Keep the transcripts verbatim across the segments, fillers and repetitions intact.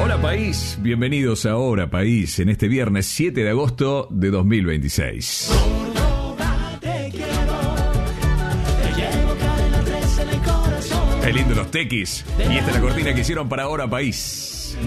Hola país, bienvenidos a Hora País en este viernes siete de agosto de dos mil veintiséis. Qué lindo los tequis. Y esta es la cortina que hicieron para Hora País.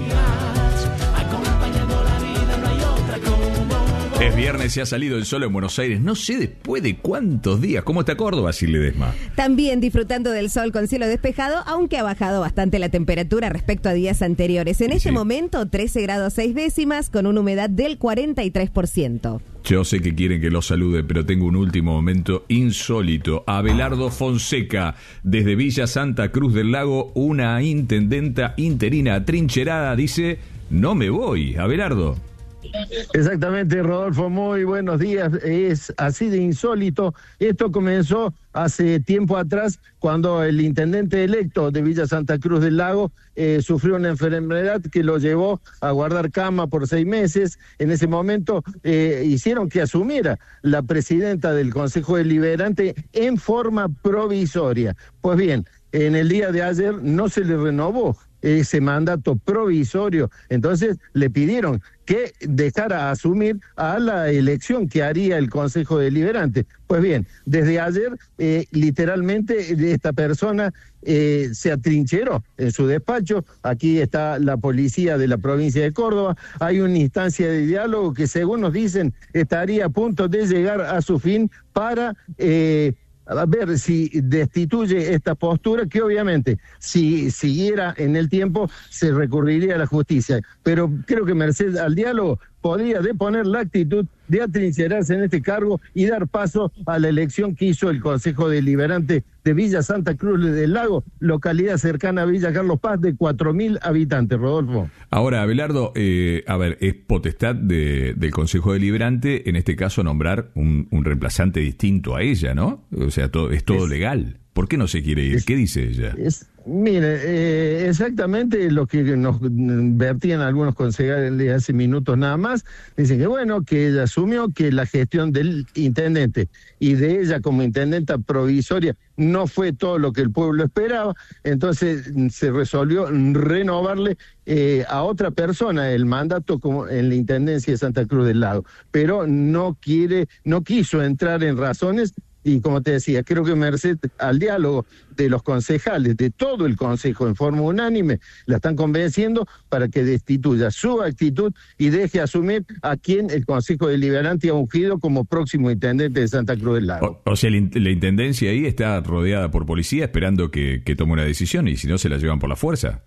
Es viernes y ha salido el sol en Buenos Aires. No sé después de cuántos días. ¿Cómo está Córdoba, Sil Ledesma? También disfrutando del sol con cielo despejado, aunque ha bajado bastante la temperatura respecto a días anteriores. En Sí, este sí. momento, trece grados seis décimas con una humedad del cuarenta y tres por ciento. Yo sé que quieren que los salude, pero tengo un último momento insólito. Abelardo Fonseca, desde Villa Santa Cruz del Lago, una intendenta interina atrincherada, dice: no me voy. Abelardo. Exactamente, Rodolfo, muy buenos días. Es así de insólito. Esto comenzó hace tiempo atrás, cuando el intendente electo de Villa Santa Cruz del Lago eh, sufrió una enfermedad que lo llevó a guardar cama por seis meses. En ese momento eh, hicieron que asumiera la presidenta del Consejo Deliberante en forma provisoria. Pues bien, en el día de ayer no se le renovó ese mandato provisorio, entonces le pidieron que dejara asumir a la elección que haría el Consejo Deliberante. Pues bien, desde ayer eh, literalmente esta persona eh, se atrincheró en su despacho. Aquí está la policía de la provincia de Córdoba. Hay una instancia de diálogo que, según nos dicen, estaría a punto de llegar a su fin para Eh, a ver si destituye esta postura, que obviamente si siguiera en el tiempo se recurriría a la justicia, pero creo que merced al diálogo podría deponer la actitud de atrincherarse en este cargo y dar paso a la elección que hizo el Consejo Deliberante de Villa Santa Cruz del Lago, localidad cercana a Villa Carlos Paz, de cuatro mil habitantes, Rodolfo. Ahora, Abelardo, eh, a ver, es potestad de, del Consejo Deliberante, en este caso, nombrar un, un reemplazante distinto a ella, ¿no? O sea, todo, es todo Es, legal. ¿Por qué no se quiere ir? es, ¿Qué dice ella? Es, mire, eh, exactamente lo que nos vertían algunos concejales hace minutos nada más. Dicen que bueno, que ella asumió que la gestión del intendente y de ella como intendenta provisoria no fue todo lo que el pueblo esperaba, entonces se resolvió renovarle eh, a otra persona el mandato como en la intendencia de Santa Cruz del Lago, pero no quiere, no quiso entrar en razones. Y como te decía, creo que merced al diálogo de los concejales, de todo el consejo en forma unánime, la están convenciendo para que destituya su actitud y deje asumir a quien el Consejo Deliberante ha ungido como próximo intendente de Santa Cruz del Lago. O, o sea, la, in- la intendencia ahí está rodeada por policía esperando que, que tome una decisión, y si no se la llevan por la fuerza.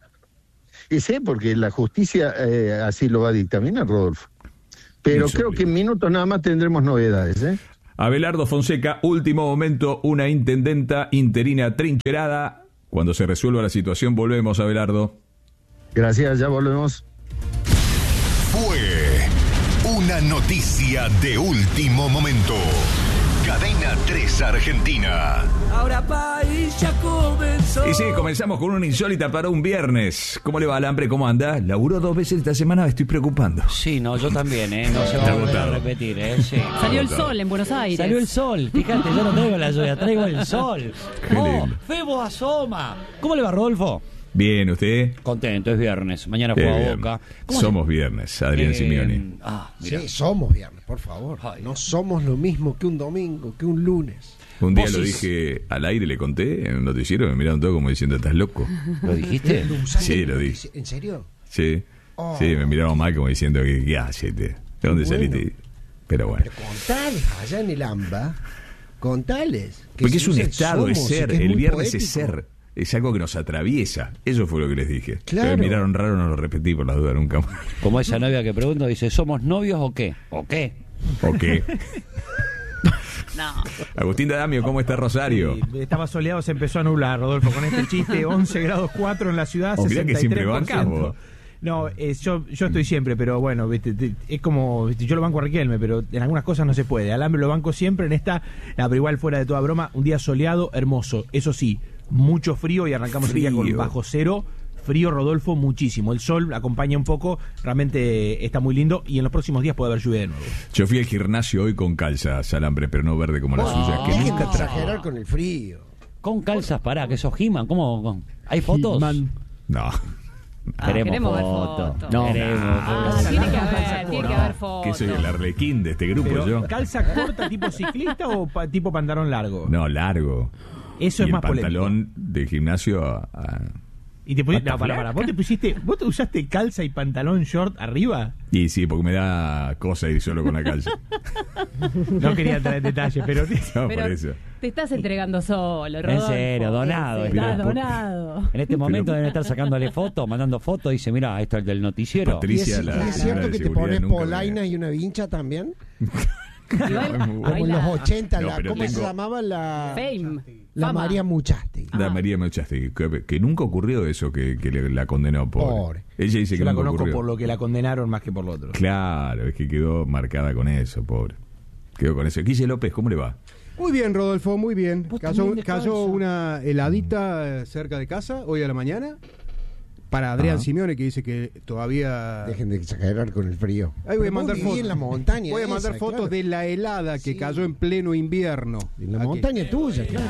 Y sé, porque la justicia eh, así lo va a dictaminar, Rodolfo. Pero Insólito. creo que en minutos nada más tendremos novedades, ¿eh? Abelardo Fonseca, último momento, una intendenta interina trincherada. Cuando se resuelva la situación volvemos, Abelardo. Gracias, ya volvemos. Fue una noticia de último momento. Cadena tres Argentina. Ahora país ya comenzó. Y sí, comenzamos con una insólita para un viernes. ¿Cómo le va al hambre? ¿Cómo anda? Laburó dos veces esta semana, me estoy preocupando. Sí, no, yo también, ¿eh? No se va Está a volver a agotado. repetir, ¿eh? Sí. Salió el sol en Buenos Aires. Salió el sol, fíjate, yo no traigo la lluvia, traigo el sol. Qué ¡Oh, lindo. Febo asoma! ¿Cómo le va, Rodolfo? Bien, ¿usted? Contento, es viernes, mañana Qué juega bien. Boca. ¿Cómo Somos se- viernes, Adrián Eh, Simeoni. Ah, mira. Sí, somos viernes, por favor. Ay, no Dios. somos lo mismo que un domingo, que un lunes. Un día vos lo sí- dije al aire, le conté en el noticiero, me miraron todo como diciendo, ¿estás loco? ¿Lo dijiste? Sí, lo dije. ¿En serio? Sí, Oh. sí, me miraron mal como diciendo, ¿qué, qué haces? ¿De dónde Bueno. saliste? Pero bueno. Pero contales allá en el AMBA, contales. que Porque se es un usa el estado de somos y ser, que es el muy viernes es poético. ser, es algo que nos atraviesa. Eso fue lo que les dije. Claro. Me miraron raro, no lo repetí por la duda nunca más. Como esa novia que pregunta, dice, ¿somos novios o qué? ¿O qué? ¿O qué? No. Agustín D'Adamio, ¿cómo está Rosario? Sí, estaba soleado, se empezó a nublar, Rodolfo, con este chiste. once grados cuatro en la ciudad, Oh, mirá sesenta y que tres siempre por ciento. bancamos. No, eh, yo, yo estoy siempre, pero bueno, viste, te- es como, viste, yo lo banco a Riquelme, pero en algunas cosas no se puede. Alambre lo banco siempre, en esta, ah, pero igual fuera de toda broma, un día soleado, hermoso. Eso sí, mucho frío y arrancamos el día con Frío. bajo cero. Frío, Rodolfo, muchísimo. El sol acompaña un poco, realmente está muy lindo y en los próximos días puede haber lluvia de nuevo. Yo fui al gimnasio hoy con calzas, alambre, pero no verde como la suya, que Dejen de nunca traje. exagerar con el frío. Con calzas, pará, que sos He-Man, ¿cómo? ¿Hay fotos? He-Man. No. Ah, Queremos queremos ver foto. fotos. No. Queremos Ah, foto. tiene que haber, tiene que haber fotos. ¿Qué soy el arlequín de este grupo Pero, yo? ¿calza corta tipo ciclista o pa- tipo pantalón largo? No, largo. Eso y es el más polémico. pantalón de gimnasio a... a- Y te pusiste, ¿Pata no, para, para, vos te pusiste, vos te usaste calza y pantalón short arriba. Y sí, porque me da cosa ir solo con la calza. No quería entrar en detalle, pero No, Pero por eso. te estás entregando solo, En Rodolfo. serio, donado. Estás Pero- donado. En este momento deben estar sacándole fotos, mandando fotos. Dice, mira, esto es el del noticiero. ¿Y Patricia, es, la y es señora cierto de que te seguridad, pones nunca me- polainas y una vincha también? Igual, es muy Como en baila los ochenta, No, la, pero ¿cómo se tengo- llamaba la, Fame. la Fama. María Muchaste? La María Melchastegui, que, que nunca ocurrió eso que, que le- la condenó por. Pobre. Ella dice yo que la nunca conozco ocurrió. por lo que la condenaron más que por lo otro. Claro, es que quedó marcada con eso, pobre. Quedó con eso. Guille López, ¿cómo le va? Muy bien, Rodolfo, muy bien. Vos Cayó, también de cayó calza. una heladita eh, cerca de casa hoy a la mañana. Para Adrián Ah. Simeone, que dice que todavía... Dejen de exagerar con el frío. Ahí voy a Pero vos mandar viví fotos. en la montaña. Voy a mandar esa, fotos claro. de la helada que Sí. cayó en pleno invierno. En la Aquí. montaña tuya, claro.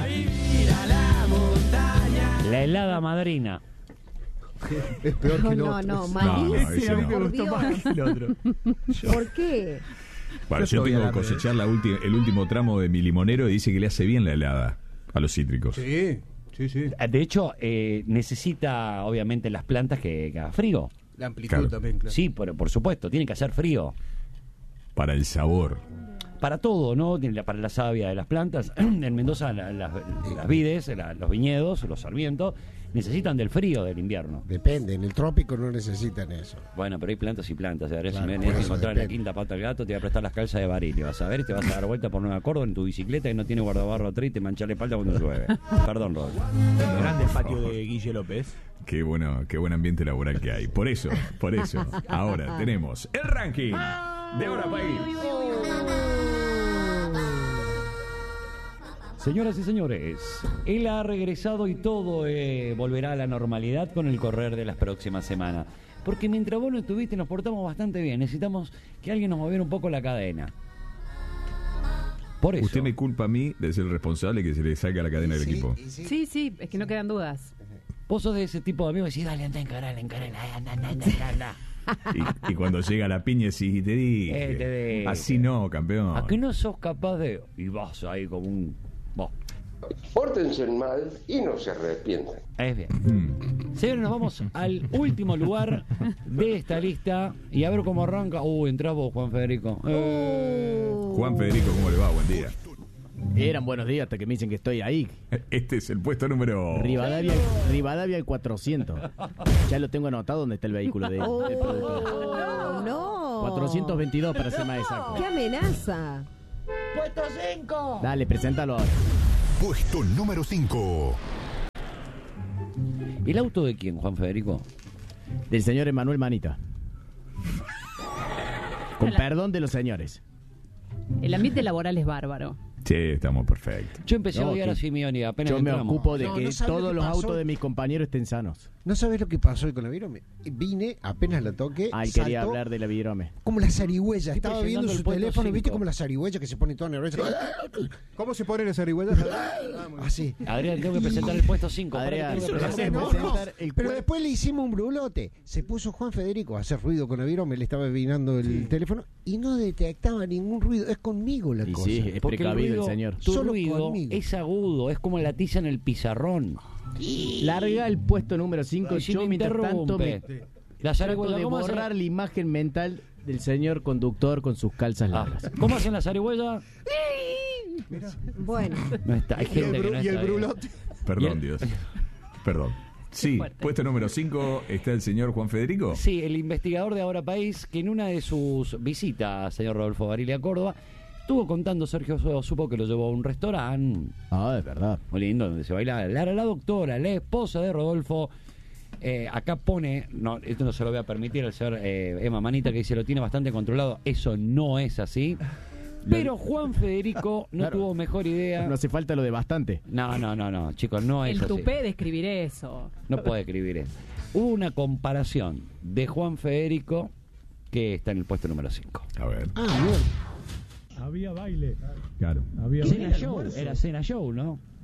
La helada madrina. Es peor No, que lo no, otro. no, No, malísimo, no, ese no. por Me gustó Dios. más que el otro. ¿Por qué? Bueno, Yo yo soy tengo que alarde. cosechar la ulti- el último tramo de mi limonero y dice que le hace bien la helada a los cítricos. Sí, sí, sí. De hecho, eh, necesita, obviamente, las plantas que, que haga frío. La amplitud Claro. también, claro. Sí, por, por supuesto, tiene que hacer frío. Para el sabor. Para todo, ¿no? Tiene la- Para la savia de las plantas. En Mendoza, la- la- las vides, la- los viñedos, los sarmientos, necesitan del frío del invierno. Depende, en el trópico no necesitan eso. Bueno, pero hay plantas y plantas. Ahora, Claro, si me por vienes a eso encontrar en la depende. quinta pata del gato, te voy a prestar las calzas de Barili. Vas a ver y te vas a dar vuelta por Nueva Córdoba en tu bicicleta y no tiene guardabarro atrás y te mancha la espalda cuando llueve. Perdón, Rodolfo. Grande el patio de Guille López. Qué bueno, qué buen ambiente laboral que hay. Por eso, por eso. Ahora tenemos el ranking de Ahora País. Señoras y señores, él ha regresado y todo eh, volverá a la normalidad con el correr de las próximas semanas. Porque mientras vos no estuviste nos portamos bastante bien. Necesitamos que alguien nos moviera un poco la cadena. Por eso. Usted me culpa a mí de ser el responsable que se le salga la cadena del Sí, equipo. y sí. Sí, sí, es que no quedan dudas. Vos sos de ese tipo de amigo que decís, dale, anda, encarala, encarala, anda, anda, anda, anda, anda. Y, y cuando llega la piña, sí, te dije. Eh, te dije. Así no, campeón. ¿A qué no sos capaz de...? Y vas ahí como un... Vos. Pórtense mal y no se arrepientan. Es bien. Mm. Señores, nos vamos al último lugar de esta lista. Y a ver cómo arranca. Uh, entrás vos, Juan Federico. Eh, Juan Federico, ¿cómo le va? Buen día. Eran buenos días hasta que me dicen que estoy ahí. Este es el puesto número... Rivadavia, Rivadavia el cuatrocientos. Ya lo tengo anotado donde está el vehículo de, del productor. Oh, no. cuatrocientos veintidós para ser más exacto. ¡Qué amenaza! ¡Puesto cinco! Dale, preséntalo ahora. Puesto número cinco. ¿El auto de quién, Juan Federico? Del señor Emanuel Manita. Con perdón de los señores. El ambiente laboral es bárbaro. Sí, estamos perfectos. Yo empecé No, a odiar que- a Simeone apenas Yo me entramos. ocupo de No, que no sabe lo todos que los pasó. autos de mis compañeros estén sanos. ¿No sabes lo que pasó hoy con la virome? Vine, apenas la toqué, Ah, él quería saltó hablar de la virome. como la zarigüeya. Estoy Estaba viendo llenando su el puesto teléfono y viste cinco. como la zarigüeya que se pone toda nerviosa. ¿Cómo se pone esa zarigüeya? Así. Adrián, tengo que presentar el puesto cinco. Adrián, Tengo que eso presentar- lo No, hacemos. no, presentar el pero cue- después le hicimos un brulote. Se puso Juan Federico a hacer ruido con la virome, le estaba vinando el teléfono y no detectaba ningún ruido. Es conmigo la Y cosa. sí, es Porque el precavido el ruido, señor. tu Solo ruido conmigo. es agudo, es como la tiza en el pizarrón. Larga el puesto número cinco. Y si Yo, me mientras tanto, me interrumpe. La trato zarigüeya, de ¿cómo hacen? borrar la imagen mental del señor conductor con sus calzas Ah, largas. ¿Cómo hacen la zarigüeya? Bueno, No está, hay Y el, gente que bru- no y el está bien. brulote. Perdón, Y el- Dios. Perdón. Sí, fuerte. puesto número cinco está el señor Juan Federico. Sí, el investigador de Ahora País, que en una de sus visitas, señor Rodolfo Barili a Córdoba, estuvo contando, Sergio Su- supo que lo llevó a un restaurante Ah, es verdad. muy lindo, donde se baila la, la doctora, la esposa de Rodolfo. Eh, acá pone, no, esto no se lo voy a permitir al señor eh, Emma Manita, que dice lo tiene bastante controlado. Eso no es así. Pero Juan Federico no Claro. tuvo mejor idea. No hace falta lo de bastante. No, no, no, no, chicos, no es El así. tupé de escribir eso. No puede escribir eso. Hubo una comparación de Juan Federico que está en el puesto número cinco. A ver. Ah, bien. Había baile. Claro. Había Cena show, era cena show, ¿no?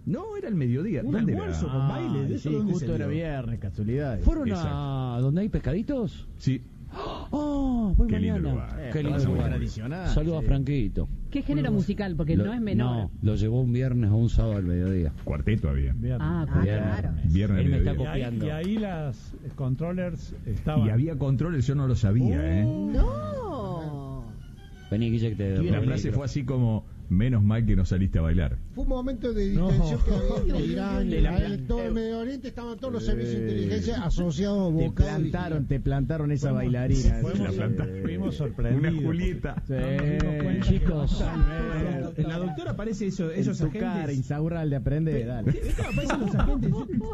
No, era el mediodía. Un ¿Dónde almuerzo era? con baile. ¿De Ah, eso sí, dónde justo salió? era viernes, casualidad. ¿Fueron Exacto. a donde hay pescaditos? Sí. Oh, voy Qué lindo mañana. lugar. Eh, Qué lindo algo lugar. tradicional. Saludos Sí. a Franquito. ¿Qué género musical? Porque Lo- no es menor. No, lo llevó un viernes o un sábado al mediodía. Cuarteto había. Ah, Ah, Viernes. claro. Viernes Él me está mediodía. Y ahí, copiando. y ahí las controllers estaban. Y había controles, yo no lo sabía, ¿eh? No. Vení, Guille, que te Y la frase fue así como, menos mal que no saliste a bailar. Fue un momento de No. distensión que había entre Irán y Le la Israel. planteo. Todo el Medio Oriente estaban todos los servicios de inteligencia asociados a Te Bocado. plantaron, te plantaron esa bailarina. Fuimos, La planta. fuimos sorprendidos. Una Julieta. Sí. No nos dimos cuenta Chicos. En la doctora aparece eso, En esos tu agentes. cara, Insaurralde, aprende, dale. Sí, claro, aparecen los agentes.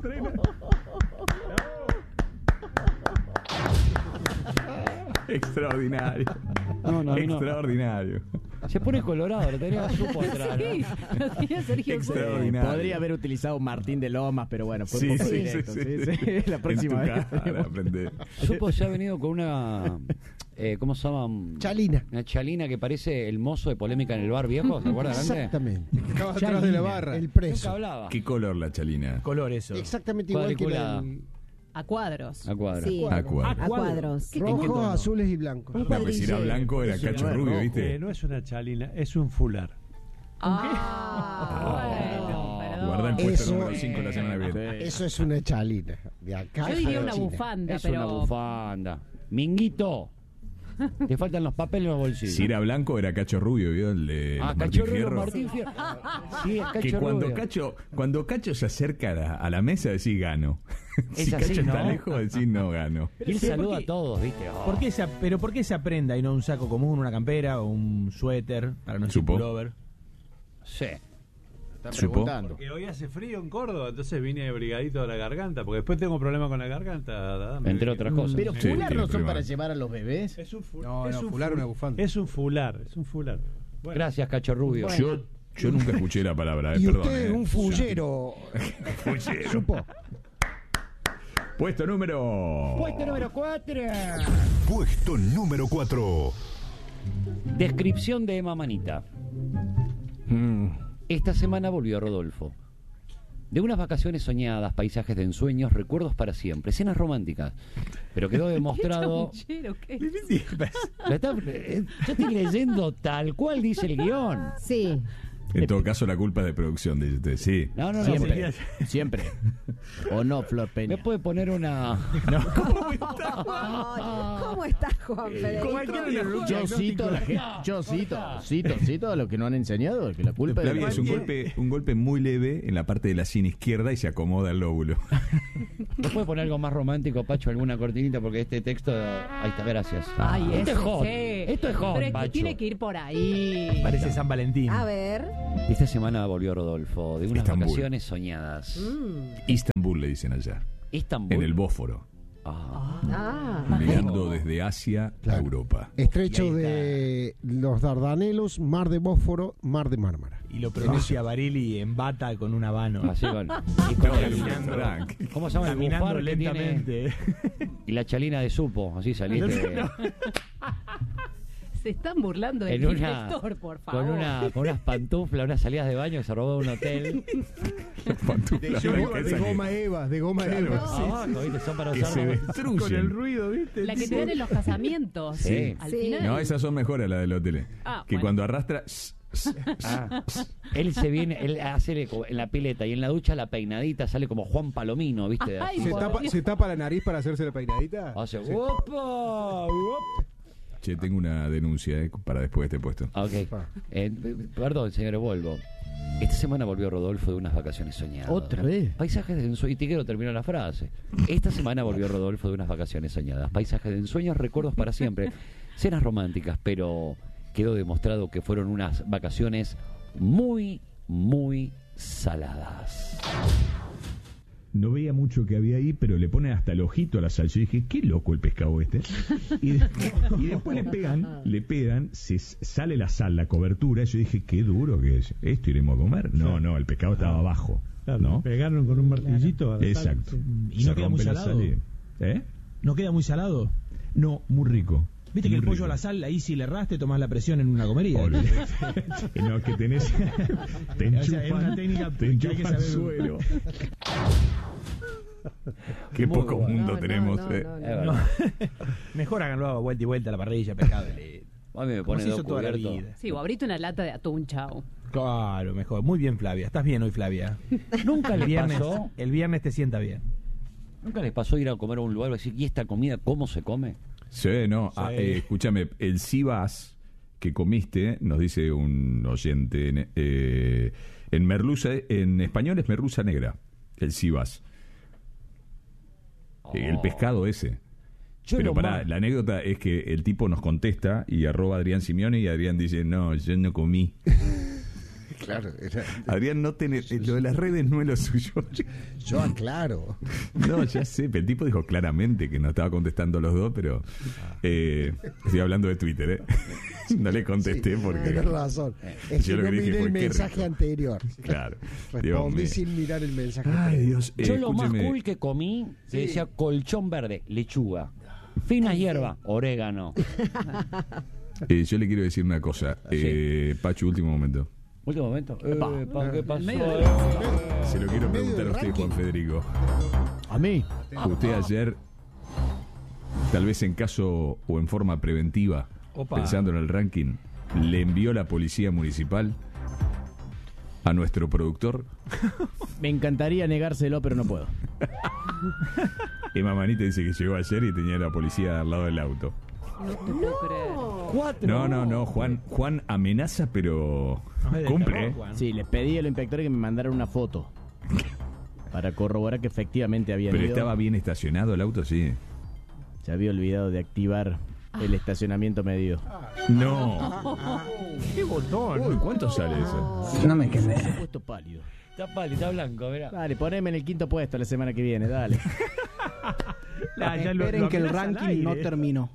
Extraordinario. No, no, no. Extraordinario. Se pone colorado, lo tenía supo atrás. ¿no? Sí, lo tenía Sergio Supo. Extraordinario. Podría haber utilizado Martín de Lomas, pero bueno, fue Sí, un poco sí, directo. sí, Sí, sí. sí. La próxima En tu vez. cara, aprendé. Supo se ha venido con una. Eh, ¿Cómo se llama? Chalina. Una chalina que parece el mozo de Polémica en el bar viejo, ¿se acuerdan antes? Exactamente. Estaba atrás de la barra. El Nunca preso. hablaba. ¿Qué color la chalina? Color eso. Exactamente igual que la Cuadriculada. del- A cuadros. A cuadra. Sí. A cuadro. A cuadros. rojos, azules y blancos. No, pues si era blanco era cacho No, rubio, eh, ¿viste? no es una chalina, es un fular. Ah, bueno, perdón. Guarda el puesto Eso- número cinco la semana que viene. Eso es una chalina. De acá Yo diría a una China. bufanda, Es pero. una bufanda. Minguito. Te faltan los papeles en los bolsillos. Si era blanco era cacho rubio, ¿vio? El de Ah, los Cacho Martín Rubio, Fierro. Martín Fierro. Sí, es Que Cacho cuando Rubio. Cacho, cuando Cacho se acerca a la, a la mesa decís gano. Es si así, Cacho está ¿no? lejos decís no gano. Y él Sí, saluda ¿por qué? a todos, ¿viste? Oh. ¿Por qué se, pero ¿por qué se aprenda y no un saco común, una campera o un suéter para no decir Supo. pullover? Sí. Está ¿Supo? preguntando. Porque hoy hace frío en Córdoba, entonces vine abrigadito de la garganta, porque después tengo problemas con la garganta. Dame. Entre otras cosas. Pero Sí, fular tiene no son problema. para llevar a los bebés. Es un, fu- No, es no, un fular fu- una bufanda. Es un fular, es un fular. Bueno, Gracias, Cacho Rubio. Yo, yo nunca escuché la palabra, eh, Y perdón. usted es eh. un fullero. Fullero. Supo. Puesto número. Puesto número cuatro. Puesto número cuatro. Descripción de Emma Manita. Mm. Esta semana volvió Rodolfo. De unas vacaciones soñadas, paisajes de ensueños, recuerdos para siempre, escenas románticas. Pero quedó demostrado. ¿Qué chamuchero? ¿Qué? Lo está- eh, yo estoy leyendo tal cual dice el guión. Sí. En todo caso, la culpa es de producción, dice usted. Sí. No, no, no. Siempre. porque- Siempre. ¿O no, Flor Peña? Me puede poner una. Ay, ¿cómo estás, Juan Federico? Yo cito, la gente, yo cito, cito, cito a lo que no han enseñado, que la culpa Flavia, es es un golpe, un golpe muy leve en la parte de la sien izquierda y se acomoda el lóbulo. ¿Me puede poner algo más romántico, Pacho? ¿Alguna cortinita? Porque este texto. Ahí está, gracias. Ay, Esto ese, es hot. sí. Esto es hot, Pero es que Pacho. tiene que ir por ahí. Parece San Valentín. A ver. Esta semana volvió Rodolfo de unas Estambul. vacaciones soñadas. Mm. Istanbul le dicen allá. Estambul. En el Bósforo. Ah. Ah. Mirando desde Asia a Europa. Estrecho de los Dardanelos, Mar de Bósforo, Mar de Mármara. Y lo pronuncia Barili en bata con un habano. Así con, y con No, el- en un restaurante. ¿Cómo se llama el Caminando bufar que tiene? lentamente. Y la chalina de supo, así saliste. Se están burlando del En una, director, por favor. con, una, con unas pantuflas, unas salidas de baño que se robó de un hotel. Pantufla De, blanca de esa que- goma Eva, de goma Eva. Abajo, ¿viste? Son para que se usarlo. destruyen. Con el ruido, ¿viste? La que te dan en los casamientos. Sí. Al Sí. final. No, esas son mejores las de los hoteles. Ah, que bueno. cuando arrastra. Ah. Él se viene, él hace como en la pileta y en la ducha la peinadita sale como Juan Palomino, ¿viste? Ay, ¿Se por tapa, Dios. ¿Se tapa la nariz para hacerse la peinadita? Hace Sí. ¡opa! ¡op! Che, tengo una denuncia eh, para después de este puesto. Ah, ok. Eh, perdón, señores, vuelvo. Esta semana volvió Rodolfo de unas vacaciones soñadas. ¿Otra vez? Paisajes de ensueños. Y te quiero terminar la frase. Esta semana volvió Rodolfo de unas vacaciones soñadas. Paisajes de ensueños, recuerdos para siempre. Cenas románticas, pero quedó demostrado que fueron unas vacaciones muy, muy saladas. No veía mucho que había ahí, pero le pone hasta el ojito a la salsa. Y dije, qué loco el pescado este. Y, de- y después le pegan, le pegan, se s- sale la sal, la cobertura. Y yo dije, qué duro que es. ¿Esto iremos a comer? No, no, el pescado estaba abajo. claro, ¿No? pegaron con un martillito. a la Exacto. sal, sí. ¿Y no queda muy rompe la salado? sal y- ¿Eh? ¿No queda muy salado? No, muy rico. Viste que el Muy pollo rico. a la sal, ahí si le erraste, tomás la presión en una comería. No, que tenés. Te O sea, es una enchufan, técnica te que hay que enchufan saber. suelo. Qué Muy poco bueno. mundo No, no, tenemos. no, eh. no, no. Es verdad. Mejor háganlo a vuelta y vuelta a la parrilla, pescado. le- A mí me Como pone se dos hizo toda la cubiertos. vida. Sí, o abrite una lata de atún, chao. Claro, mejor. Muy bien, Flavia. Estás bien hoy, Flavia. Nunca El les viernes, pasó, el viernes te sienta bien. nunca les pasó ir a comer a un lugar y decir, ¿y esta comida cómo se come? Sí, no. Sí. Ah, eh, escúchame, el Sivas que comiste, nos dice un oyente, en, eh, en merluza, en español es merluza negra, el Sivas. El pescado ese. Yo Pero lo pará, más- la anécdota es que el tipo nos contesta y arroba a Adrián Simeone y Adrián dice, no, yo no comí. Claro, era- Adrián no tiene, lo de las redes no es lo suyo. yo aclaro. No, ya sé, pero el tipo dijo claramente que no estaba contestando los dos, pero eh, estoy hablando de Twitter, ¿eh? No le contesté porque... Tienes razón. Es Yo que lo no que dije miré fue, el qué mensaje rico. anterior. Claro. Dios Respondí mío. sin mirar el mensaje Ay, anterior. Dios. Yo eh, lo más escúcheme. cool que comí, que decía colchón verde, lechuga, fina hierba, orégano. Eh, yo le quiero decir una cosa. Eh, Pachu, último momento. Último momento. Epa. Epa, ¿qué pasó? medio de- Se lo quiero En medio preguntar a del usted, ranking. Juan Federico. A mí. Usted ayer, tal vez en caso o en forma preventiva, Opa. pensando en el ranking, le envió la policía municipal a nuestro productor. Me encantaría negárselo, pero no puedo. Emma Manita dice que llegó ayer y tenía la policía al lado del auto. No te puedo creer. Cuatro. No, no, no, Juan, Juan amenaza, pero No es de cumple. terror, ¿eh? Juan. Sí, les pedí a los inspectores que me mandaran una foto para corroborar que efectivamente habían Pero ido. estaba bien estacionado el auto, sí. Se había olvidado de activar el estacionamiento medido. No. ¡Qué botón! Uy, ¿cuánto sale eso? No me quemé. Puesto pálido. Está pálido, está blanco, verá. Dale, poneme en el quinto puesto la semana que viene, dale. La- ya lo- Esperen lo que el amenaza al ranking no aire. terminó.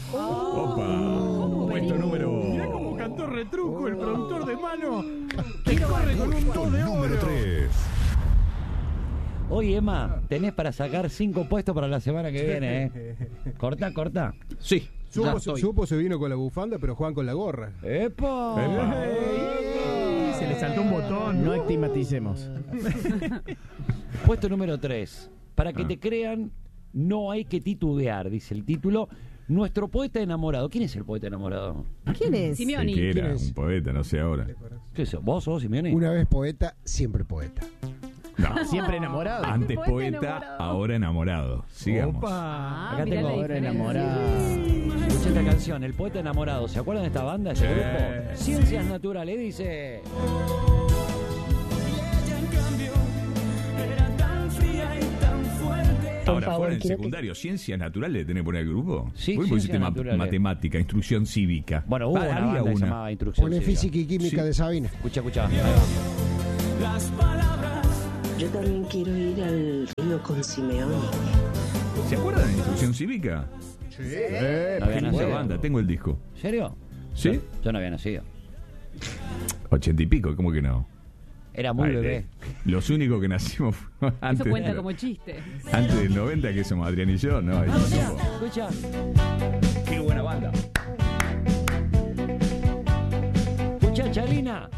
Opa. Puesto número. Mirá cómo cantó retruco el productor de mano. Que corre con un Puesto dos de número oro. tres. Oye, Emma, tenés para sacar cinco puestos para la semana que viene, ¿eh? Corta, corta. Sí. Ya Supo, estoy. supo se vino con la bufanda, pero Juan con la gorra. ¡Epa! Epa. Ey, se le saltó un botón. No estigmaticemos. Puesto número tres. Para que Ah. te crean, no hay que titubear, dice el título. Nuestro poeta enamorado. ¿Quién es el poeta enamorado? ¿Quién es? El Simeoni. que era ¿Quién es? un poeta, no sé ahora. ¿Qué es eso? ¿Vos sos Simeone? Una vez poeta, siempre poeta. No. Siempre enamorado. Antes Poeta poeta, enamorado. ahora enamorado. Sigamos. Opa. Ah, Acá mirá tengo la Ahora diferencia. enamorado. Escucha esta canción, El poeta enamorado. ¿Se acuerdan de esta banda, ese Sí. grupo? Ciencias Naturales, dice. Ahora, fuera en secundario, ciencias naturales, ¿tenés que poner el grupo? Sí, Vos ciencias pusiste ma- naturales. matemática, instrucción cívica. Bueno, hubo Ah, una había banda que se una. llamaba Instrucción Pone Cívica. física y química Sí. de Sabina. Escucha, escucha. Ahí va. Yo también quiero ir al río con Simeone. ¿Se acuerdan de instrucción cívica? No había Qué linda nacido. banda, tengo el disco. ¿En serio? ¿Sí? Yo, yo no había nacido. Ochenta y pico, ¿cómo que no? Era muy Ay, bebé. eh, Los únicos que nacimos fue antes, Eso cuenta de- como chiste. antes del noventa, que somos Adrián y yo, ¿no? Ahí somos. Escucha. Qué buena banda. Escucha, Chalina.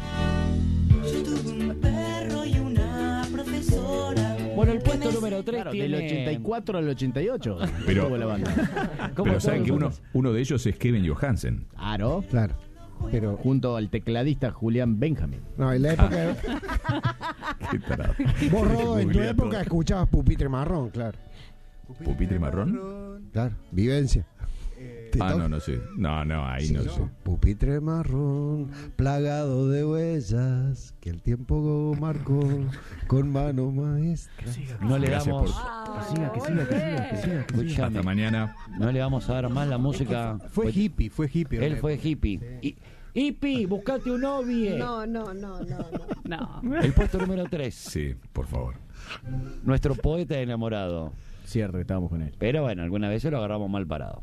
Bueno, el puesto número tres Claro, tiene... del ochenta y cuatro al ochenta y ocho. Pero- Estuvo la banda. Como Pero saben todos que uno, nosotros. uno de ellos es Kevin Johansen. Claro. Claro. Pero, Junto al tecladista Julián Benjamin. no, en la época. Qué tarado. Vos, Rodo, en tu Googlea época todo. escuchabas Pupitre Marrón, claro. ¿Pupitre marrón? Claro, vivencia. ¿Te Ah, toca? no, no sé. No, no, ahí Sí, no sé. Pupitre marrón, plagado de huellas, que el tiempo marcó con mano maestra. No le Gracias damos... por- Que siga, que siga, que siga, que siga. Escuchame, Hasta mañana. no le vamos a dar más la música. Fue hippie, fue hippie. Él fue hippie. Y, hippie, buscate un novio. No, no, no, no, no. No. El puesto número tres. Sí, por favor. Nuestro poeta enamorado. Cierto, que estábamos con él. Pero bueno, algunas veces lo agarramos mal parado.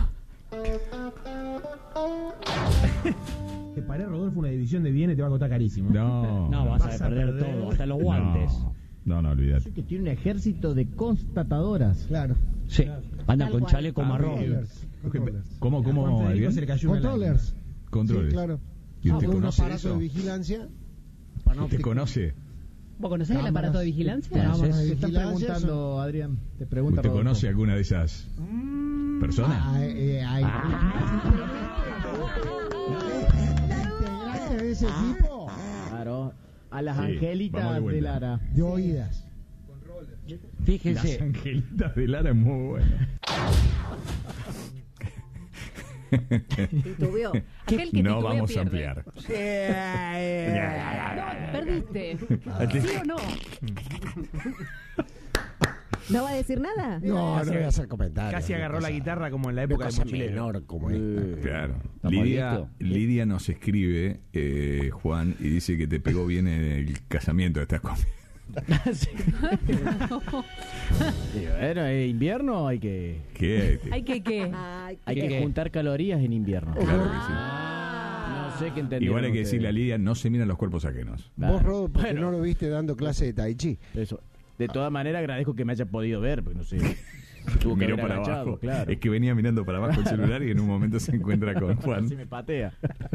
Te paré, Rodolfo, una división de bienes te va a costar carísimo. No. No, vas, a, perder todo, hasta los guantes. No, no, no olvidate. Que tiene un ejército de constatadoras. Claro. Sí. Anda con chaleco Ah, marrón. Controllers. ¿Cómo, cómo, Juan Federico Adrián? se le cayó una Controllers. Controles. Sí, claro. ¿Y usted Ah, un conoce aparato eso? de vigilancia. ¿Usted conoce? ¿Vos conocés el Cámaras. aparato de vigilancia? Cámaras de Te están vigilancia preguntando, son- Adrián. Te pregunta ¿Usted Rodolfo. conoce alguna de esas personas? Ah, eh, hay integrantes de ese tipo Claro. A las Sí, vamos de angelitas vuelta. de Lara. de oídas. Fíjense. Las angelitas de Lara es muy buena. Titubeó. Aquel que No titubea vamos a pierde. ampliar. No, perdiste. ¿Sí o no? ¿No va a decir nada? No, no voy a hacer comentarios. Casi Una agarró la cosa- guitarra como en la una época de cosa Mochilero. menor como esta. Claro. ¿Estamos Lidia, listos? Lidia nos escribe, eh, Juan, y dice que te pegó bien en el casamiento de estas cosas. Y bueno, ¿es invierno? Hay que, ¿Qué? ¿Hay que qué? Ay, hay ¿Qué, que qué? juntar calorías en invierno. Claro que sí. No sé qué entendieron Igual hay que ustedes. decirle a Lidia, no se miran los cuerpos ajenos. Vos, Rodo, porque Bueno. no lo viste dando clase de tai chi. Eso. De todas maneras, agradezco que me haya podido ver, porque no sé. Tuvo que Miró haber para agachado, abajo. claro. Es que venía mirando para abajo el celular y en un momento se encuentra con Juan. Así me patea.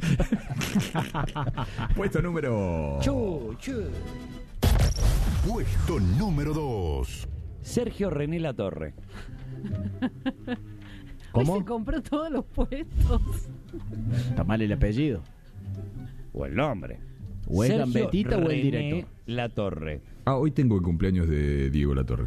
Puesto número... Chu, chu. Puesto número dos. Sergio René Latorre. Hoy ¿Cómo? se compró todos los puestos. Está mal el apellido. O el nombre. O es Sergio Gambetita o el René director. Latorre. Ah, hoy tengo el cumpleaños de Diego Latorre.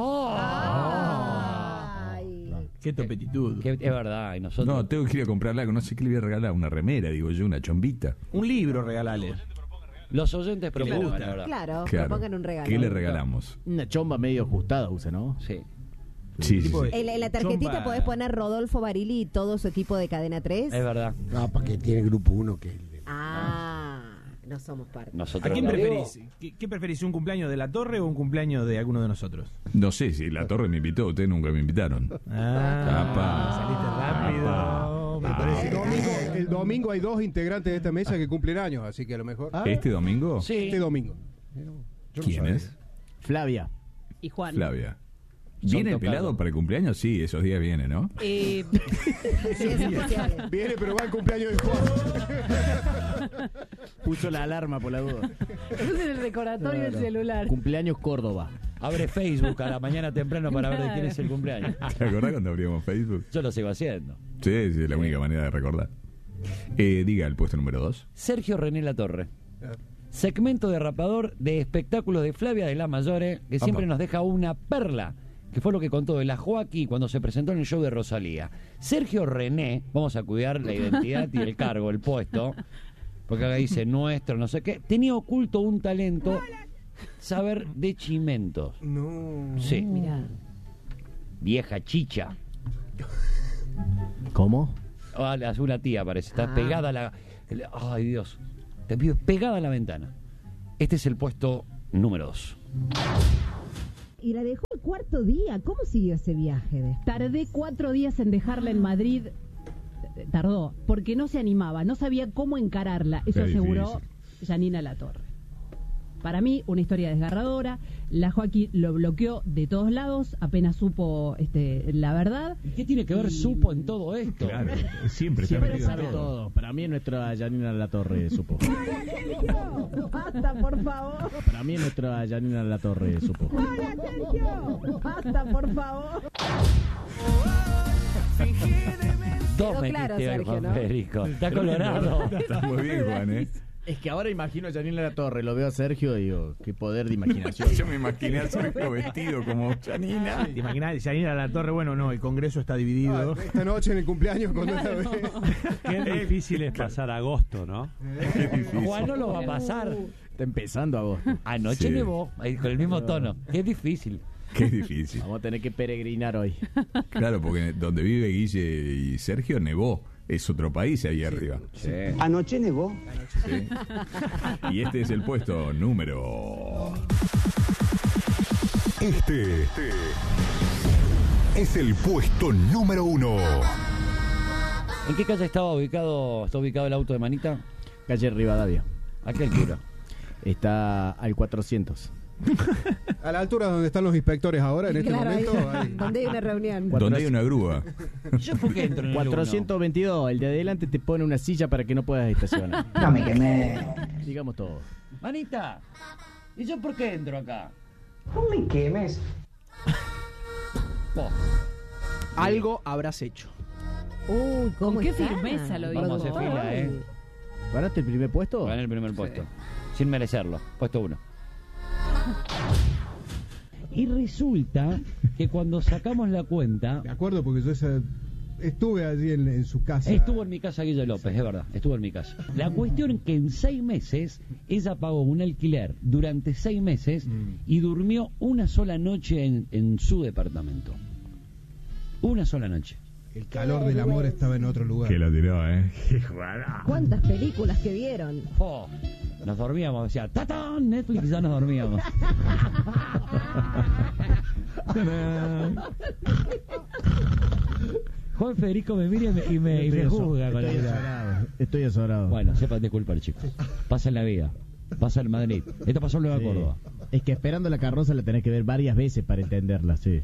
¡Ah! ay. Qué topetitud. Que es verdad, y nosotros... No, tengo que ir a comprarle algo. No sé qué le voy a regalar. Una remera, digo yo, una chombita. Un libro regalale. Los oyentes Que le propongan, gusta. la verdad. Claro, Claro. propongan un regalo. ¿Qué le regalamos? Una chomba medio ajustada usa, ¿no? Sí. Sí, sí, Tipo sí. de- En la, en la tarjetita Chomba. podés poner Rodolfo Barili y todo su equipo de Cadena tres. Es verdad. Ah, para que tiene grupo uno que... Ah, no somos parte. ¿A Nosotros quién no. preferís? ¿Qué, qué preferís? ¿Un cumpleaños de la Torre o un cumpleaños de alguno de nosotros? No sé si la Torre me invitó. Ustedes nunca me invitaron. Ah, saliste rápido. Me parece El domingo, el domingo hay dos integrantes de esta mesa que cumplen años, así que a lo mejor. ¿Este domingo? Sí. Este domingo. ¿Quién es? Flavia. Y Juan. Flavia. Son ¿Viene tocados. pelado para el cumpleaños? Sí, esos días viene, ¿no? Eh, Sí, es especial. Viene, pero va el cumpleaños de Juan. Puso la alarma por la duda. puse en el recordatorio del celular. Cumpleaños Córdoba. Abre Facebook a la mañana temprano para ver de quién es el cumpleaños. ¿Te acordás cuando abríamos Facebook? Yo lo sigo haciendo. Sí, sí, es la única manera de recordar. Eh, diga el puesto número dos. Sergio René Latorre. Segmento de rapador de espectáculos de Flavia de la Mayore, que siempre Apa. nos deja una perla, que fue lo que contó de la Joaquí cuando se presentó en el show de Rosalía. Sergio René, vamos a cuidar la identidad y el cargo, el puesto, porque acá dice nuestro, no sé qué, tenía oculto un talento, saber de chimentos. No. Sí. Mirá. Vieja chicha. ¿Cómo? Ah, la- una tía parece, está Ah. pegada a la... el- Ay, Dios. Te pido pegada a la ventana. Este es el puesto número dos. Y la dejó el cuarto día. ¿Cómo siguió ese viaje? De... Tardé cuatro días en dejarla en Madrid. Tardó, porque no se animaba, no sabía cómo encararla. Eso Qué aseguró Janina Latorre. Para mí, una historia desgarradora. La Joaquín lo bloqueó de todos lados, apenas supo este, la verdad. ¿Qué tiene que ver Y- supo en todo esto? Claro, siempre está Siempre metido en sabe todo. todo. Para mí es nuestra Janina Latorre, supo. Basta, por favor. Para mí es nuestra Janina Latorre, supo. Hola, Sergio. Basta, por favor. Dos Quedó metiste claro, hoy, Sergio, Juan ¿no? Federico. Está colorado. Está muy bien, Juan, ¿eh? Es que ahora imagino a Janina Latorre, lo veo a Sergio y digo, qué poder de imaginación. Yo me imaginé a Sergio vestido como Janina. ¿Te imaginas? Janina La Torre, bueno, no, el Congreso está dividido. Ah, esta noche en el cumpleaños cuando la ve. Qué difícil es pasar agosto, ¿no? Qué difícil. Juan no lo va a pasar. Está empezando agosto. Anoche Sí. nevó, ahí con el mismo tono. Qué difícil. Qué difícil. Vamos a tener que peregrinar hoy. Claro, porque donde vive Guille y Sergio nevó. Es otro país ahí arriba. Anoche nevó. Sí. Y este es el puesto número... Este es el puesto número uno. ¿En qué calle estaba ubicado, está ubicado el auto de Manita? Calle Rivadavia. ¿A qué altura? Está al cuatrocientos. A la altura donde están los inspectores ahora, en este Claro, ahí- momento. ahí. donde hay una reunión. Donde hay una grúa. ¿Yo por qué entro en el cuatrocientos veintidós, el de adelante te pone una silla para que no puedas estacionar. No me quemé. Digamos todo. uno? Manita, ¿y yo por qué entro acá? No me quemes. Vos. Algo habrás hecho. Uy, ¿cómo Con qué está? firmeza lo digo. Vamos a hacer fila, ¿eh? ¿Ganaste el primer puesto? Gané el primer puesto. Sin merecerlo. Puesto uno. Y resulta que cuando sacamos la cuenta... De acuerdo, porque yo esa- estuve allí en, en su casa. Estuvo en mi casa Guille López, es verdad, estuvo en mi casa. La cuestión es que en seis meses ella pagó un alquiler durante seis meses y durmió una sola noche en, en su departamento. Una sola noche. El calor del amor estaba en otro lugar. Que la tiró, ¿eh? ¿Cuántas películas que vieron? Oh, nos dormíamos, decía, ¡tatán! Netflix, ya nos dormíamos. Juan Federico me mira y me, y me, y me juzga con la Estoy mirada. azorado. Estoy azorado. Bueno, sepan disculpar, chicos. Pasa en la vida. Pasa en Madrid. Esto pasó en Nueva Sí. Córdoba. Es que esperando la carroza la tenés que ver varias veces para entenderla, sí.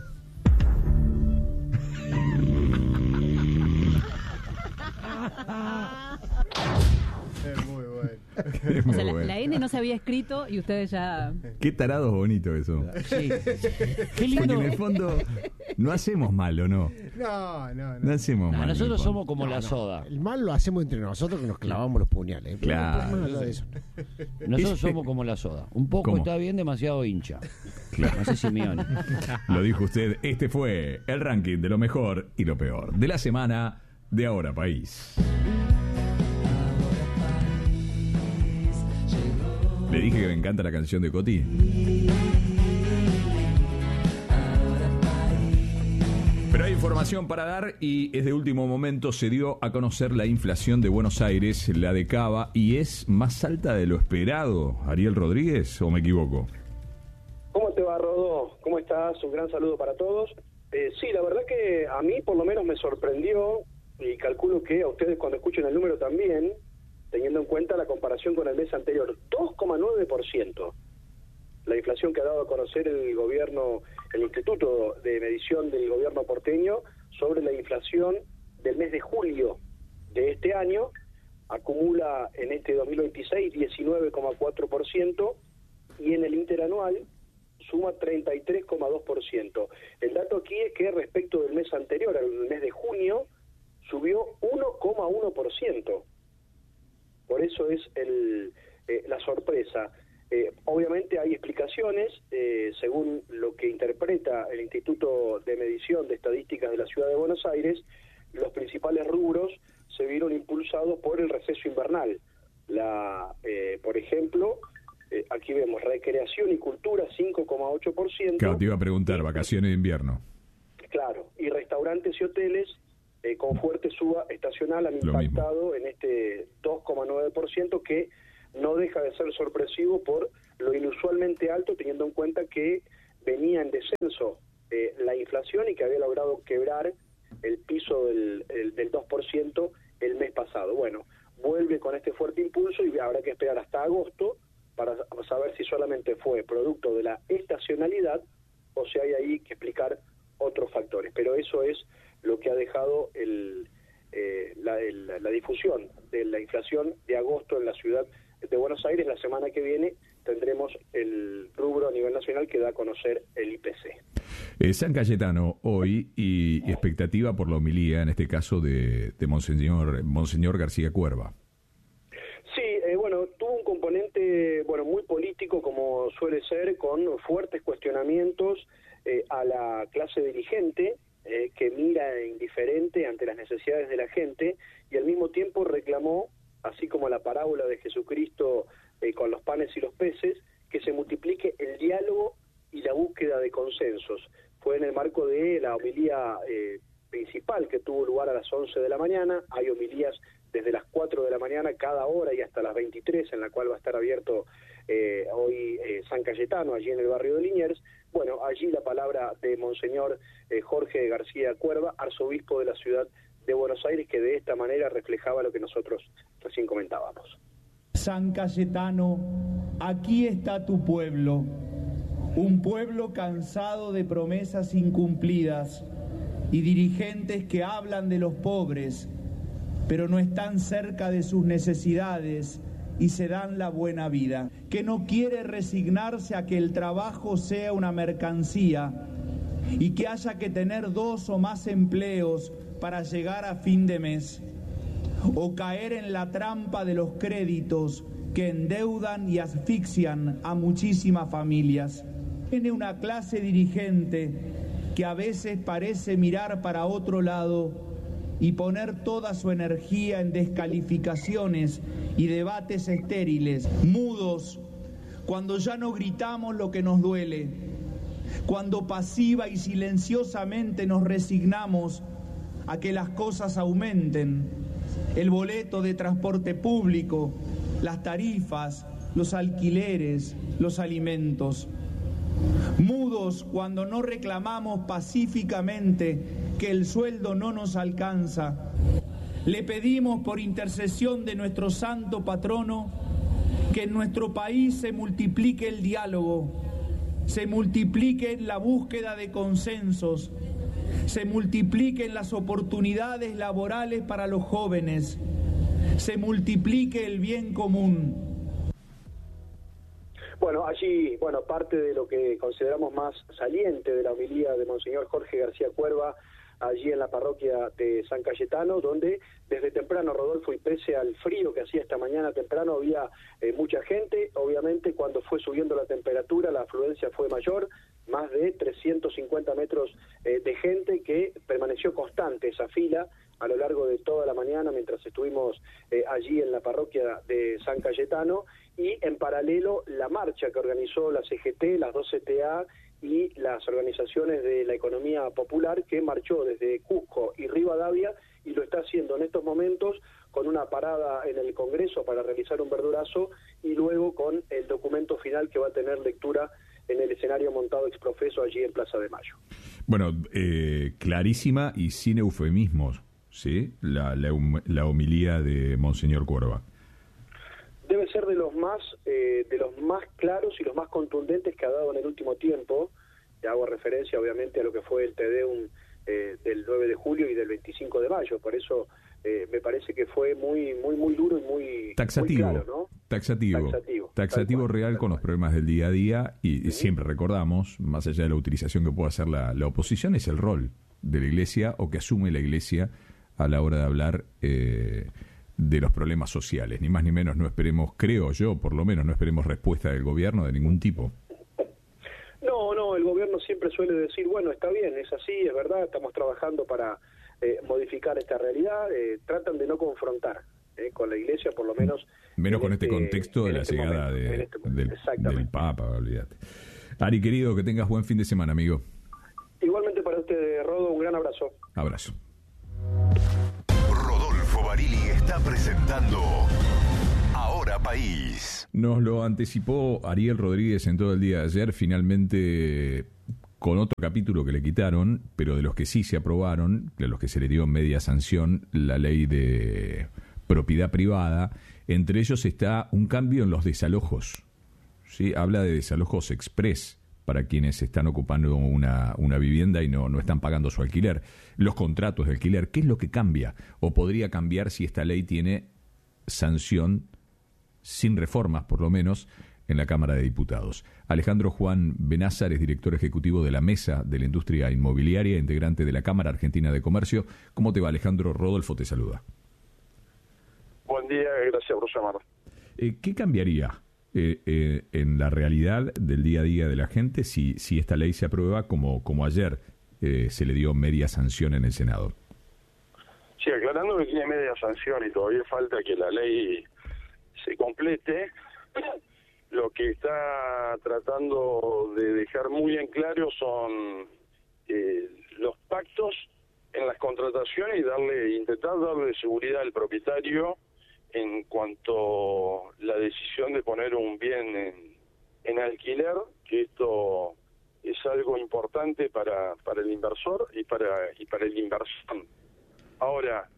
Es muy bueno. Es O muy sea, la, bueno. la N no se había escrito y ustedes ya... Qué tarado bonito eso. Sí. Qué Porque lindo. en el fondo no hacemos mal, ¿o no? No, no, No no. hacemos No, mal. en el nosotros fondo. somos como la soda. El mal lo hacemos entre nosotros que nos clavamos los puñales. Pero Claro. no podemos hablar de eso. Nosotros somos como la soda. Un poco ¿Cómo? está bien, demasiado hincha. Claro. No sé si Simeone. Lo dijo usted. Este fue el ranking de lo mejor y lo peor de la semana de Ahora País. Le dije que me encanta la canción de Coti. Pero hay información para dar y es de último momento. Se dio a conocer la inflación de Buenos Aires, la de Cava, y es más alta de lo esperado. Ariel Rodríguez, ¿o me equivoco? ¿Cómo te va, Rodó? ¿Cómo estás? Un gran saludo para todos. Eh, sí, la verdad que a mí por lo menos me sorprendió y calculo que a ustedes cuando escuchen el número también, teniendo en cuenta la comparación con el mes anterior, dos coma nueve por ciento. La inflación que ha dado a conocer el gobierno, el Instituto de Medición del Gobierno porteño sobre la inflación del mes de julio de este año, acumula en este dos mil veintiséis diecinueve coma cuatro por ciento y en el interanual suma treinta y tres coma dos por ciento. El dato aquí es que respecto del mes anterior, al mes de junio, subió uno coma uno por ciento. Por eso es el, eh, la sorpresa. Eh, obviamente hay explicaciones, eh, según lo que interpreta el Instituto de Medición de Estadísticas de la Ciudad de Buenos Aires, los principales rubros se vieron impulsados por el receso invernal. La, eh, por ejemplo, eh, aquí vemos recreación y cultura cinco coma ocho por ciento. Claro, te iba a preguntar, vacaciones de invierno. Claro, y restaurantes y hoteles eh, con fuerte suba estacional han Lo impactado en este dos coma nueve por ciento que no deja de ser sorpresivo por lo inusualmente alto, teniendo en cuenta que venía en descenso eh, la inflación y que había logrado quebrar el piso del, el, del dos por ciento el mes pasado. Bueno, vuelve con este fuerte impulso y habrá que esperar hasta agosto para saber si solamente fue producto de la estacionalidad o si hay ahí que explicar otros factores. Pero eso es lo que ha dejado el, eh, la, el, la difusión de la inflación de agosto en la ciudad de Buenos Aires. La semana que viene tendremos el rubro a nivel nacional que da a conocer el I P C. Eh, San Cayetano hoy y expectativa por la homilía, en este caso de, de Monseñor, Monseñor García Cuerva. Sí, eh, bueno, tuvo un componente bueno muy político como suele ser, con fuertes cuestionamientos eh, a la clase dirigente eh, que mira indiferente ante las necesidades de la gente y al mismo tiempo reclamó, así como la parábola de Jesucristo eh, con los panes y los peces, que se multiplique el diálogo y la búsqueda de consensos. Fue en el marco de la homilía eh, principal que tuvo lugar a las once de la mañana. Hay homilías desde las cuatro de la mañana cada hora y hasta las veintitrés, en la cual va a estar abierto eh, hoy eh, San Cayetano, allí en el barrio de Liniers. Bueno, allí la palabra de Monseñor eh, Jorge García Cuerva, arzobispo de la ciudad de Buenos Aires, que de esta manera reflejaba lo que nosotros recién comentábamos. San Cayetano, aquí está tu pueblo, un pueblo cansado de promesas incumplidas y dirigentes que hablan de los pobres, pero no están cerca de sus necesidades y se dan la buena vida, que no quiere resignarse a que el trabajo sea una mercancía y que haya que tener dos o más empleos para llegar a fin de mes, o caer en la trampa de los créditos que endeudan y asfixian a muchísimas familias. Tiene una clase dirigente que a veces parece mirar para otro lado y poner toda su energía en descalificaciones y debates estériles, mudos, cuando ya no gritamos lo que nos duele, cuando pasiva y silenciosamente nos resignamos a que las cosas aumenten, el boleto de transporte público, las tarifas, los alquileres, los alimentos. Mudos cuando no reclamamos pacíficamente que el sueldo no nos alcanza. Le pedimos por intercesión de nuestro santo patrono que en nuestro país se multiplique el diálogo, se multiplique la búsqueda de consensos, se multipliquen las oportunidades laborales para los jóvenes, se multiplique el bien común. Bueno, allí, bueno, parte de lo que consideramos más saliente de la homilía de Monseñor Jorge García Cuerva, allí en la parroquia de San Cayetano, donde desde temprano, Rodolfo, y pese al frío que hacía esta mañana temprano, había eh, mucha gente. Obviamente, cuando fue subiendo la temperatura, la afluencia fue mayor, más de trescientos cincuenta metros eh, de gente, que permaneció constante esa fila a lo largo de toda la mañana mientras estuvimos eh, allí en la parroquia de San Cayetano, y en paralelo la marcha que organizó la C G T, las dos C T A y las organizaciones de la economía popular, que marchó desde Cusco y Rivadavia y lo está haciendo en estos momentos con una parada en el Congreso para realizar un verdurazo y luego con el documento final que va a tener lectura en el escenario montado exprofeso allí en Plaza de Mayo. Bueno, eh, clarísima y sin eufemismos, ¿sí? La, la, la homilía de Monseñor Cuerva. Debe ser de los más eh, de los más claros y los más contundentes que ha dado en el último tiempo. Y hago referencia obviamente a lo que fue el Te Deum eh, del nueve de julio y del veinticinco de mayo. Por eso eh, me parece que fue muy muy muy duro y muy taxativo, muy claro, ¿no? taxativo, taxativo, taxativo real con los problemas del día a día. Y uh-huh. Siempre recordamos, más allá de la utilización que pueda hacer la, la oposición, es el rol de la Iglesia o que asume la Iglesia a la hora de hablar eh, de los problemas sociales. Ni más ni menos, no esperemos, creo yo, por lo menos, no esperemos respuesta del gobierno de ningún tipo. No, no, el gobierno siempre suele decir, bueno, está bien, es así, es verdad, estamos trabajando para eh, modificar esta realidad, eh, tratan de no confrontar eh, con la Iglesia, por lo menos... Menos con este, este contexto de la este llegada momento, de, este del, del Papa, olvídate. Ari, querido, que tengas buen fin de semana, amigo. Igualmente para usted, Rodo, un gran abrazo. Abrazo. Rodolfo Barili está presentando Ahora País. Nos lo anticipó Ariel Rodríguez en todo el día de ayer, finalmente con otro capítulo que le quitaron, pero de los que sí se aprobaron, de los que se le dio media sanción, la ley de propiedad privada. Entre ellos está un cambio en los desalojos, ¿sí? Habla de desalojos express para quienes están ocupando una, una vivienda y no, no están pagando su alquiler. Los contratos de alquiler, ¿qué es lo que cambia? ¿O podría cambiar si esta ley tiene sanción, sin reformas por lo menos, en la Cámara de Diputados? Alejandro Juan Benázar es director ejecutivo de la Mesa de la Industria Inmobiliaria, integrante de la Cámara Argentina de Comercio. ¿Cómo te va, Alejandro? Rodolfo te saluda. Buen día, gracias por llamar. Eh, ¿Qué cambiaría Eh, eh, en la realidad del día a día de la gente si, si esta ley se aprueba como, como ayer eh, se le dio media sanción en el Senado? Sí, aclarando que tiene media sanción y todavía falta que la ley se complete, lo que está tratando de dejar muy en claro son eh, los pactos en las contrataciones y darle intentar darle seguridad al propietario en cuanto a la decisión de poner un bien en, en alquiler, que esto es algo importante para, para el inversor y para y para el inversión. Ahora,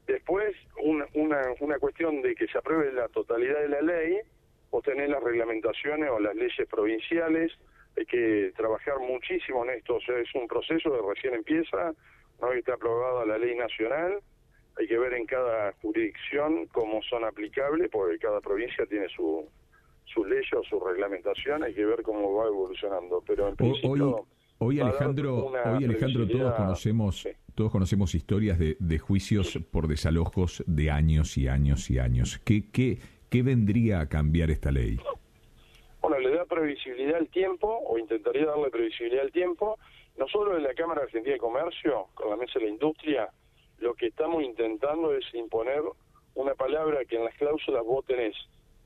Después, una, una, una cuestión de que se apruebe la totalidad de la ley, o tener las reglamentaciones o las leyes provinciales. Hay que trabajar muchísimo en esto, o sea, es un proceso que recién empieza, una vez que está aprobada la ley nacional, hay que ver en cada jurisdicción cómo son aplicables, porque cada provincia tiene su, su ley o su reglamentación, hay que ver cómo va evolucionando. Pero en principio, hoy, hoy va a dar Alejandro, una hoy Alejandro, todos previsibilidad. conocemos, Sí. todos conocemos historias de, de juicios por desalojos de años y años y años. ¿Qué, qué, qué vendría a cambiar esta ley? Bueno, le da previsibilidad al tiempo, o intentaría darle previsibilidad al tiempo. Nosotros en la Cámara Argentina de Comercio, con la Mesa de la Industria, lo que estamos intentando es imponer una palabra que en las cláusulas vos tenés.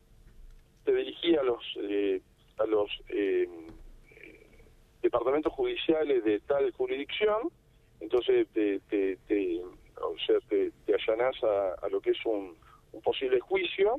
Te dirigí a los, eh, a los eh, departamentos judiciales de tal jurisdicción, entonces te, te, te, o sea, te, te allanás a, a lo que es un, un posible juicio.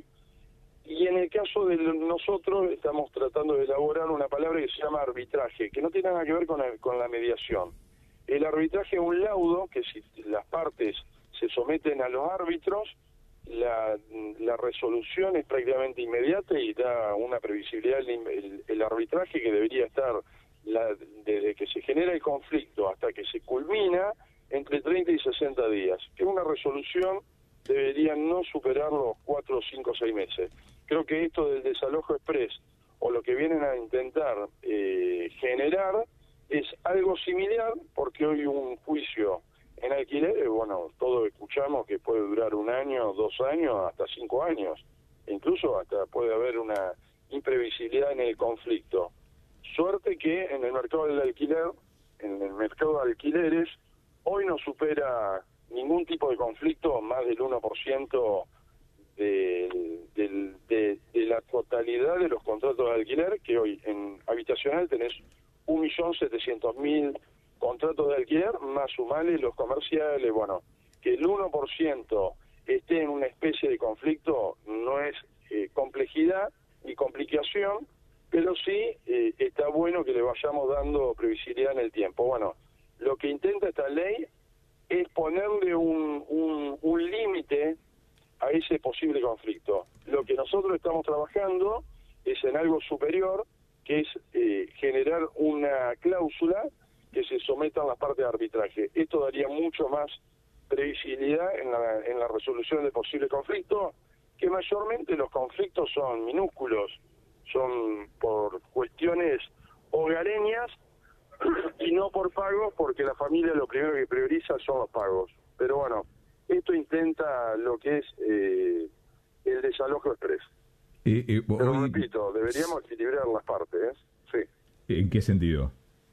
Y en el caso de nosotros estamos tratando de elaborar una palabra que se llama arbitraje, que no tiene nada que ver con, el, con la mediación. El arbitraje es un laudo que si las partes se someten a los árbitros, la, la resolución es prácticamente inmediata y da una previsibilidad. El, el, el arbitraje que debería estar la, desde que se genera el conflicto hasta que se culmina entre treinta y sesenta días, que una resolución debería no superar los cuatro, cinco, seis meses. Creo que esto del desalojo express o lo que vienen a intentar eh, generar es algo similar, porque hoy un juicio en alquiler, bueno, todos escuchamos que puede durar un año, dos años, hasta cinco años, e incluso hasta puede haber una imprevisibilidad en el conflicto. Suerte que en el mercado del alquiler, en el mercado de alquileres, hoy no supera ningún tipo de conflicto más del uno por ciento de, de, de, de la totalidad de los contratos de alquiler, que hoy en habitacional tenés un millón setecientos mil contratos de alquiler, más sumales los comerciales. Bueno, que el uno por ciento esté en una especie de conflicto no es eh, complejidad ni complicación, pero sí eh, está bueno que le vayamos dando previsibilidad en el tiempo. Bueno, lo que intenta esta ley es ponerle un, un, un límite a ese posible conflicto. Lo que nosotros estamos trabajando es en algo superior, que es eh, generar una cláusula que se someta a las partes de arbitraje. Esto daría mucho más previsibilidad en la, en la resolución de posible conflicto, que mayormente los conflictos son minúsculos, son por cuestiones hogareñas y no por pagos, porque la familia lo primero que prioriza son los pagos. Pero bueno, esto intenta lo que es eh, el desalojo express. Eh, eh, Pero hoy- repito, deberíamos equilibrar las partes, ¿eh? Sí. ¿En qué sentido?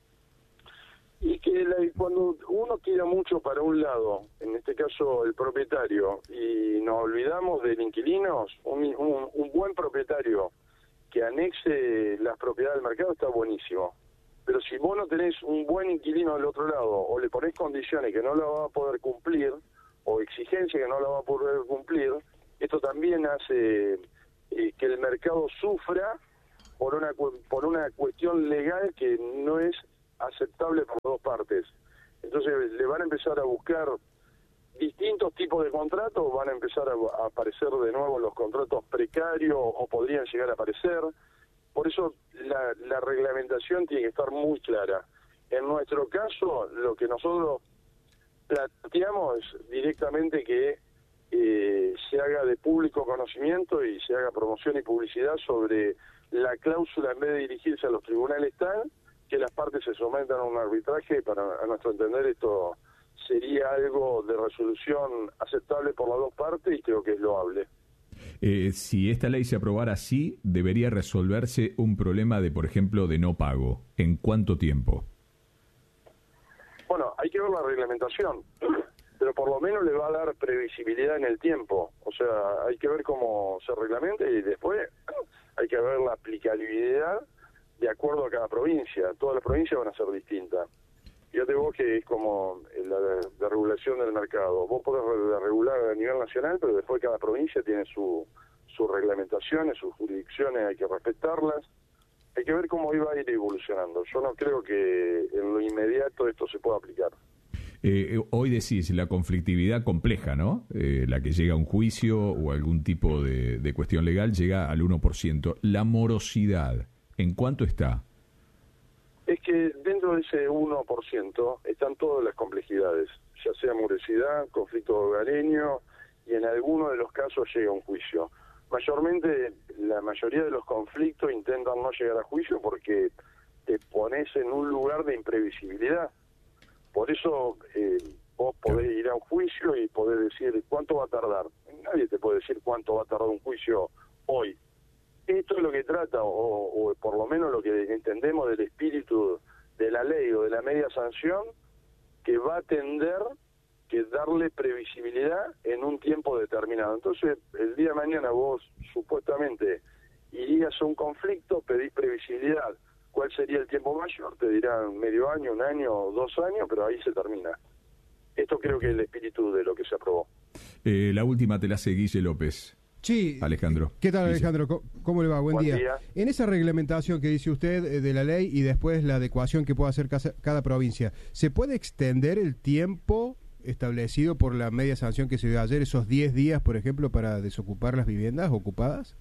Y que la- cuando uno tira mucho para un lado, en este caso el propietario, y nos olvidamos del inquilino, un, un, un buen propietario que anexe las propiedades del mercado está buenísimo. Pero si vos no tenés un buen inquilino del otro lado, o le ponés condiciones que no la va a poder cumplir, o exigencias que no la va a poder cumplir, esto también hace eh, que el mercado sufra por una cu- por una cuestión legal que no es aceptable por las dos partes. Entonces le van a empezar a buscar distintos tipos de contratos, van a empezar a, a aparecer de nuevo los contratos precarios, o podrían llegar a aparecer. Por eso la, la reglamentación tiene que estar muy clara. En nuestro caso, lo que nosotros planteamos es directamente que eh, se haga de público conocimiento y se haga promoción y publicidad sobre la cláusula, en vez de dirigirse a los tribunales tal, que las partes se sometan a un arbitraje. Para a nuestro entender esto sería algo de resolución aceptable por las dos partes y creo que es loable. Eh, si esta ley se aprobara así, debería resolverse un problema de, por ejemplo, de no pago. ¿En cuánto tiempo? Bueno, hay que ver la reglamentación, pero por lo menos le va a dar previsibilidad en el tiempo. O sea, hay que ver cómo se reglamenta y después hay que ver la aplicabilidad de acuerdo a cada provincia. Todas las provincias van a ser distintas. Fíjate vos que es como la de, de regulación del mercado. Vos podés re- regular a nivel nacional, pero después cada provincia tiene su, sus reglamentaciones, sus jurisdicciones, hay que respetarlas. Hay que ver cómo iba a ir evolucionando. Yo no creo que en lo inmediato esto se pueda aplicar. Eh, hoy decís la conflictividad compleja, ¿no? Eh, la que llega a un juicio o algún tipo de, de cuestión legal llega al uno por ciento. La morosidad, ¿en cuánto está? Es que dentro de ese uno por ciento están todas las complejidades, ya sea morosidad, conflicto hogareño, y en algunos de los casos llega a un juicio. Mayormente, la mayoría de los conflictos intentan no llegar a juicio porque te pones en un lugar de imprevisibilidad. Por eso eh, vos podés ir a un juicio y podés decir cuánto va a tardar. Nadie te puede decir cuánto va a tardar un juicio hoy. Esto es lo que trata, o, o por lo menos lo que entendemos del espíritu de la ley o de la media sanción, que va a tender que darle previsibilidad en un tiempo determinado. Entonces, el día de mañana vos supuestamente irías a un conflicto, pedís previsibilidad. ¿Cuál sería el tiempo mayor? Te dirán medio año, un año, dos años, pero ahí se termina. Esto creo que es el espíritu de lo que se aprobó. Eh, la última te la hace Guille López. Sí. Alejandro. ¿Qué tal, Guille. Alejandro? ¿Cómo- ¿Cómo le va? Buen, Buen día. día. En esa reglamentación que dice usted eh, de la ley y después la adecuación que puede hacer casa- cada provincia, ¿se puede extender el tiempo establecido por la media sanción que se dio ayer, esos diez días, por ejemplo, para desocupar las viviendas ocupadas?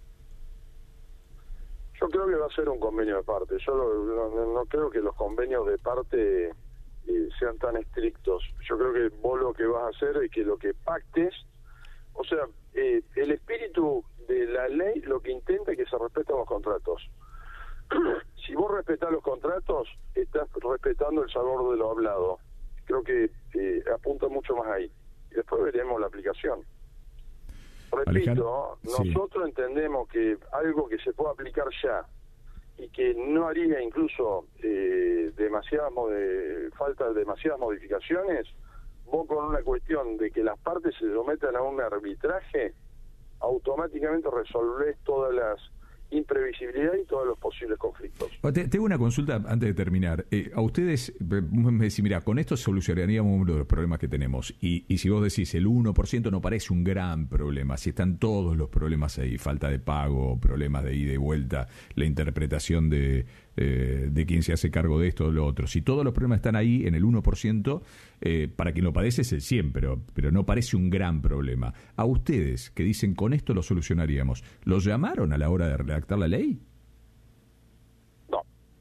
Yo creo que va a ser un convenio de parte. Yo lo- no, no creo que los convenios de parte eh, sean tan estrictos. Yo creo que vos lo que vas a hacer es que lo que pactes, o sea, eh, el espíritu de la ley lo que intenta es que se respeten los contratos. Si vos respetás los contratos, estás respetando el sabor de lo hablado. Creo que eh, apunta mucho más ahí. Y después veremos la aplicación. Repito, Alejandro, sí. nosotros entendemos que algo que se pueda aplicar ya y que no haría incluso eh, demasiadas mo- de, falta de demasiadas modificaciones, vos con una cuestión de que las partes se sometan a un arbitraje, automáticamente resolvés todas las imprevisibilidades y todos los posibles conflictos. Te- Tengo una consulta antes de terminar. Eh, a ustedes, eh, me decís, mira, con esto solucionaríamos uno de los problemas que tenemos. Y, y si vos decís el uno por ciento no parece un gran problema, si están todos los problemas ahí, falta de pago, problemas de ida y vuelta, la interpretación de, eh, de quién se hace cargo de esto o lo otro. Si todos los problemas están ahí en el uno por ciento, eh, para quien lo padece es el cien, pero, pero no parece un gran problema. A ustedes, que dicen con esto lo solucionaríamos, ¿los llamaron a la hora de redactar la ley? No.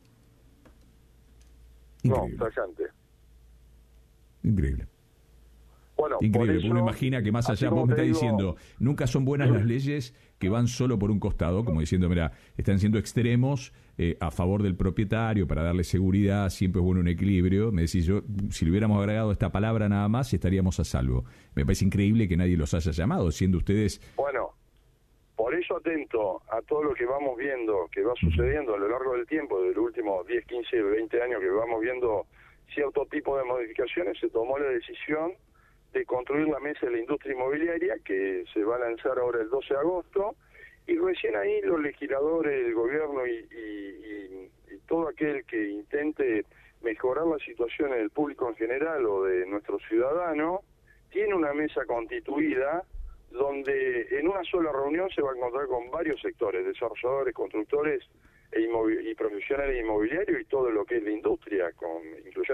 Increíble. No, tajante. Increíble. Bueno, Increíble, por porque uno eso, imagina que más así allá, como vos me te estás digo- diciendo, nunca son buenas las leyes que van solo por un costado, como diciendo, mira, están siendo extremos eh, a favor del propietario para darle seguridad, siempre es bueno un equilibrio. Me decís, yo, si le hubiéramos agregado esta palabra nada más, estaríamos a salvo. Me parece increíble que nadie los haya llamado, siendo ustedes... Bueno, por eso atento a todo lo que vamos viendo, que va sucediendo a lo largo del tiempo, de los últimos diez, quince, veinte años que vamos viendo cierto tipo de modificaciones, se tomó la decisión de construir la mesa de la industria inmobiliaria, que se va a lanzar ahora el doce de agosto, y recién ahí los legisladores, el gobierno y, y, y, y todo aquel que intente mejorar la situación del público en general o de nuestro ciudadano, tiene una mesa constituida donde en una sola reunión se va a encontrar con varios sectores, desarrolladores, constructores e inmovi- y profesionales inmobiliarios y todo lo que es la industria, con incluyendo